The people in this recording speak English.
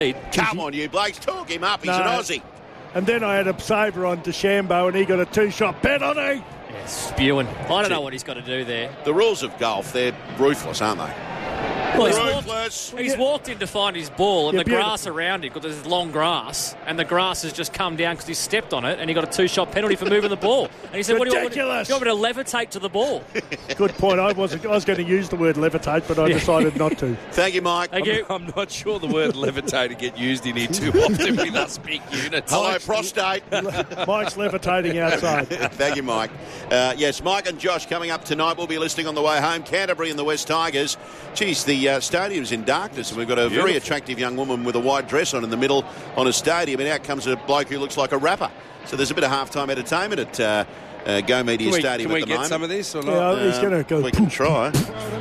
Come on, you blokes, talk him up. He's an Aussie. And then I had a saver on DeChambeau, and he got a 2-shot penalty. Yeah, spewing. I don't know what he's got to do there. The rules of golf, they're ruthless, aren't they? Well, he's walked in to find his ball, and the grass around it, because there's long grass, and the grass has just come down because he stepped on it, and he got a 2-shot penalty for moving the ball. And he said, Ridiculous. "What do you want me to levitate to the ball?" Good point. I was going to use the word levitate, but I decided not to. Thank you, Mike. Thank you. I'm not sure the word levitate to get used in here too often with us big units. Hello, prostate. Mike's levitating outside. Thank you, Mike. Yes, Mike and Josh coming up tonight. We'll be listening on the way home. Canterbury and the West Tigers. Geez, the stadium's in darkness, and we've got a very attractive young woman with a white dress on in the middle on a stadium, and out comes a bloke who looks like a rapper. So there's a bit of halftime entertainment at Go Media Stadium at the moment. Can we get some of this or not? Yeah, he's going to go. We can try.